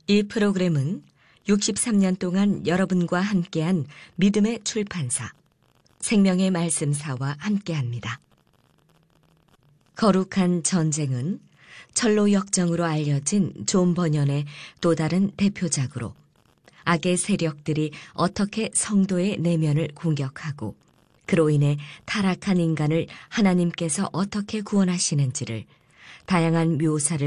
이 프로그램은 63년 동안 여러분과 함께한 믿음의 출판사, 생명의 말씀사와 함께합니다. 거룩한 전쟁은 철로 역정으로 알려진 존 버년의 또 다른 대표작으로 악의 세력들이 어떻게 성도의 내면을 공격하고 그로 인해 타락한 인간을 하나님께서 어떻게 구원하시는지를 다양한 묘사를